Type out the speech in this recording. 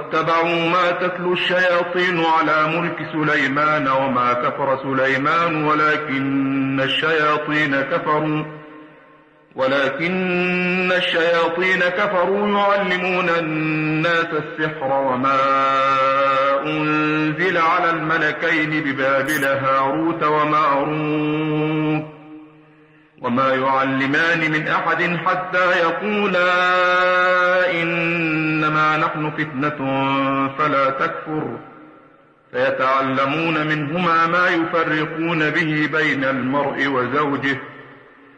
واتبعوا ما تتلو الشياطين على ملك سليمان وما كفر سليمان ولكن الشياطين كفروا يعلمون الناس السحر وما أنزل على الملكين ببابل هاروت وماروت وما يعلمان من أحد حتى يقولا إنما نحن فتنة فلا تكفر فيتعلمون منهما ما يفرقون به بين المرء وزوجه